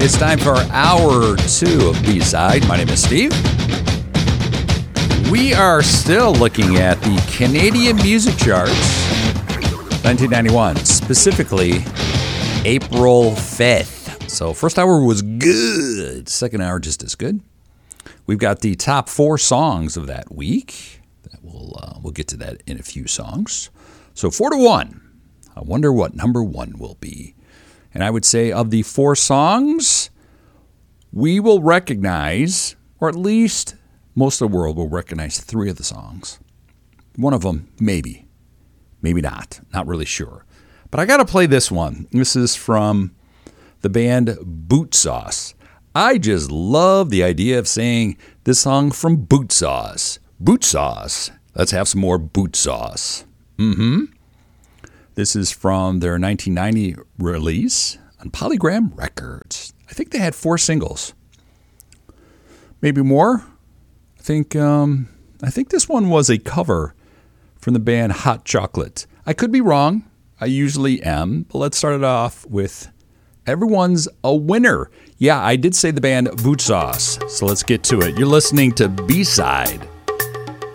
It's time for hour 2 of B-Side. My name is Steve. We are still looking at the Canadian music charts, 1991, specifically April 5th. So first hour was good. Second hour just as good. We've got the top 4 songs of that week. We'll get to that in a few songs. So 4-1. I wonder what number 1 will be. And I would say of the 4 songs, we will recognize, or at least most of the world will recognize 3 of the songs. One of them, maybe. Maybe not. Not really sure. But I got to play this one. This is from the band Boot Sauce. I just love the idea of saying this song from Boot Sauce. Boot Sauce. Let's have some more Boot Sauce. This is from their 1990 release on Polygram Records. I think they had 4 singles. Maybe more. I think this one was a cover from the band Hot Chocolate. I could be wrong. I usually am. But let's start it off with Everyone's a Winner. Yeah, I did say the band Boot Sauce. So let's get to it. You're listening to B-Side.